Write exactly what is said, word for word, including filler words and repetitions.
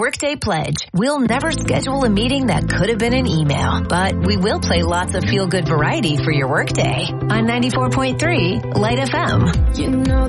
Workday Pledge. We'll never schedule a meeting that could have been an email, but we will play lots of feel-good variety for your workday on ninety-four point three Light F M. You know